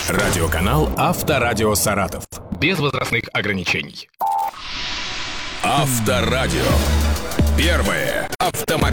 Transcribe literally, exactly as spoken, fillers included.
Радиоканал Авторадио Саратов. Без возрастных ограничений. Авторадио. Первое автомобильное.